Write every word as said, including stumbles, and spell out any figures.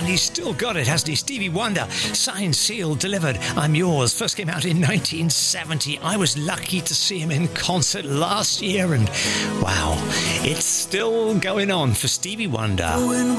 And he's still got it, hasn't he? Stevie Wonder, signed, sealed, delivered. I'm Yours. First came out in nineteen seventy. I was lucky to see him in concert last year, and wow, it's still going on for Stevie Wonder.